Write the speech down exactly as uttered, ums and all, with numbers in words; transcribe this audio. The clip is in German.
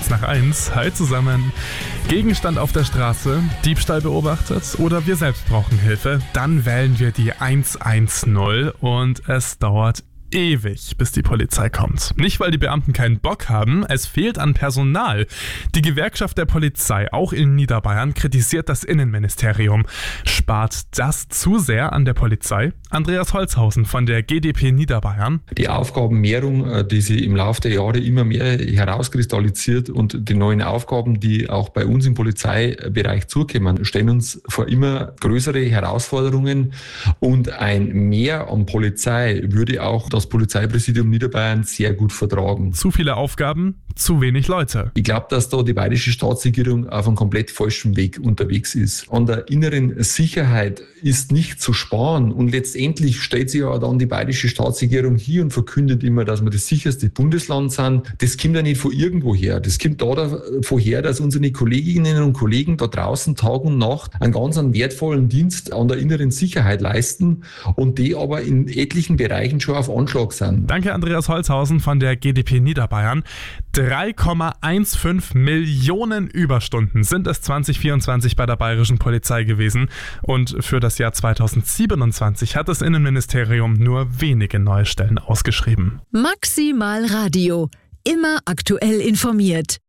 kurz nach eins. Hi zusammen. Gegenstand auf der Straße, Diebstahl beobachtet oder wir selbst brauchen Hilfe, dann wählen wir die eins eins null und es dauert ewig, bis die Polizei kommt. Nicht, weil die Beamten keinen Bock haben, es fehlt an Personal. Die Gewerkschaft der Polizei, auch in Niederbayern, kritisiert das Innenministerium. Spart das zu sehr an der Polizei? Andreas Holzhausen von der G d P Niederbayern. Die Aufgabenmehrung, die sich im Laufe der Jahre immer mehr herauskristallisiert und die neuen Aufgaben, die auch bei uns im Polizeibereich zukommen, stellen uns vor immer größere Herausforderungen und ein Mehr an Polizei würde auch das Polizeipräsidium Niederbayern sehr gut vertragen. Zu viele Aufgaben, zu wenig Leute. Ich glaube, dass da die bayerische Staatsregierung auf einem komplett falschen Weg unterwegs ist. An der inneren Sicherheit ist nicht zu sparen und letztendlich stellt sich ja dann die bayerische Staatsregierung hier und verkündet immer, dass wir das sicherste Bundesland sind. Das kommt ja nicht von irgendwo her. Das kommt davon her, dass unsere Kolleginnen und Kollegen da draußen Tag und Nacht einen ganz einen wertvollen Dienst an der inneren Sicherheit leisten und die aber in etlichen Bereichen schon auf Anschlag sind. Danke Andreas Holzhausen von der G d P Niederbayern. drei Komma fünfzehn Millionen Überstunden sind es zwanzig vierundzwanzig bei der bayerischen Polizei gewesen und für das Jahr zweitausendsiebenundzwanzig hat das Innenministerium nur wenige neue Stellen ausgeschrieben. Maximal Radio. Immer aktuell informiert.